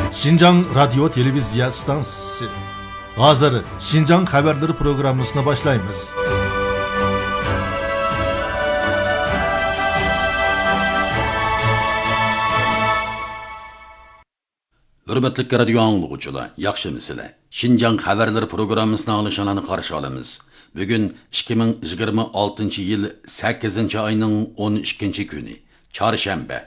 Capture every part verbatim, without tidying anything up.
Şinjan Radyo Televizya Stansiyası. Hazır Şinjan Haberleri programmasına başlayınız. Hürmetlik radyo anlıqçılar, yaxşımısınızlar? Şinjan Haberleri programmasına alışanlarını qarşı alamiz. Bugün ikki ming yigirma oltinchi yil sakkizinchi oyning o'n ikkinchi kuni, Çarşembe.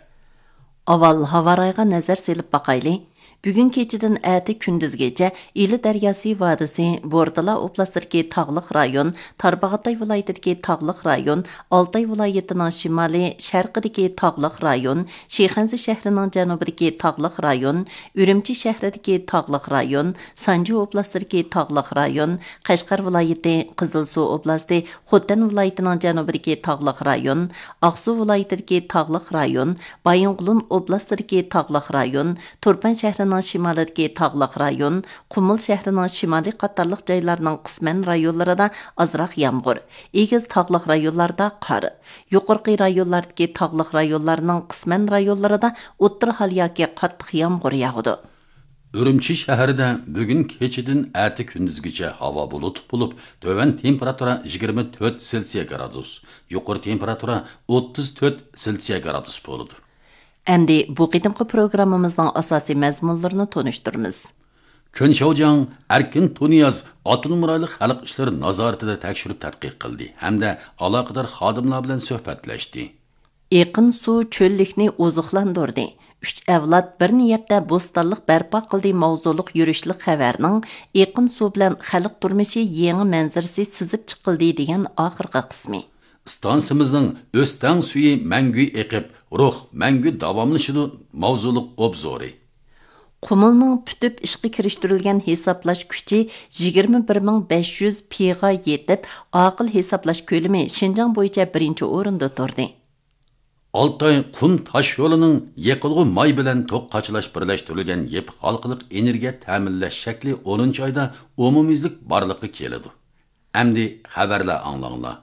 Aval havarayga nazar selip bakaylı. Bugün keçidin əti gündüzgece İli Deryası Vadisi, Bordala Oblastırki Tağlıq rayon, Tarbağatay vilayetideki Tağlıq rayon, Altay vilayetinin şimali, Şərqideki Tağlıq rayon, Şeyxanzi şəhrinin cənubideki Tağlıq rayon, Ürümçi şəhrideki Tağlıq rayon, Sancı Oblastırki Tağlıq rayon, Qashqar vilayeti, Qızılsu Oblasti, Xotan vilayetinin cənubideki Tağlıq rayon, Aqsu vilayetideki Tağlıq rayon, Bayınqulun Oblastırki Tağlıq rayon, Turpan şəhrinin şimalidagi tağlıq rayon, Qumul şəhərinin şimali qatarlıq joylarının qismən rayonlarida azroq yağmur, egiz tağlıq rayonlarda qar, yuqorqi rayonlardagi tağlıq rayonlarının qismən rayonlarida o'ttir hal yoki qattiq yağmur yağdı. Ürümçi şəhərdə bugün keçidin əti gündüzgəcə hava bulut bulub, tövən temperatura yigirma to'rt Selsiya gradus, yuqori temperatura o'ttiz to'rt Selsiya gradus bo'ladi. Әмді bu qidimqi programımızdan asasi məzmunlarını tonuşturmuz. Chön Shaojang Erkin Tuniyaz Autonom raylıq xalq işləri nazaretida tekshirib tadqiq qildi hamda aloqador xodimlar bilan suhbatlashdi. Eqin su cho'llikni oziqlantirdi. Üç avlod bir niyatda bo'stonliq barpo qildi mavzuliq yurishlik xabarning eqin su bilan xalq turmushi yangi manzarasi sizib chiqildi degan oxirgi qismi. Stansimizning o'stan suyi mangu eqib, ruh mangu davomlashidi mavzuliq obzori. Qumulning pütüp ishga kirishtirilgan hisoblash kuchi yigirma bir ming besh yuz pi ga yetib, aqil hisoblash ko'lami Şinjan bo'yicha birinchi o'rinda turdi. Altay qum tosh yo'lining yiqilg'i may bilan to'q qachalash birlashtirilgan yep xalqliq energiya ta'minlash shakli o'ninchi oyda umumiylik borliqqa keladi. Endi xabarlar anglanglar.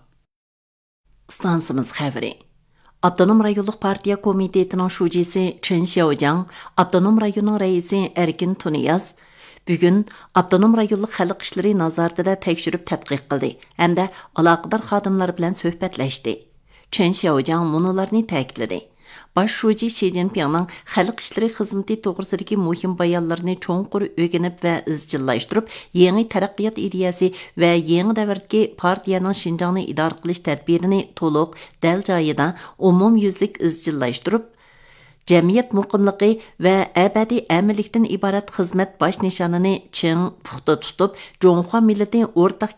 Stansimiz xabari. Abdunum Rayonluq Partiya Komitetining şujisi Chen Xiaojang, Abdunum Rayonning raisi Erkin Tuniyaz bugun Abdunum Rayonluq xalq ishlari nazoratida tekshirib tadqiq qildi hamda aloqador xodimlar bilan suhbatlashdi. Chen Xiaojang munolarni ta'kidladi. Baş şuji Xi Jinpingning xalq ishlari xizmati to'g'risidagi muhim bayonlarni cho'nqur o'rganib va izchillashtirib, yangi taraqqiyot ideyasi va yangi davrdagi partiyaning Şinjanni idora qilish tadbirini to'liq dal joyida umumyuzlik izchillashtirib, jamiyat muqimligi va abadiy amillikdan iborat xizmat bosh nishonini ching puxta tutib, Jonghua millati o'rtaq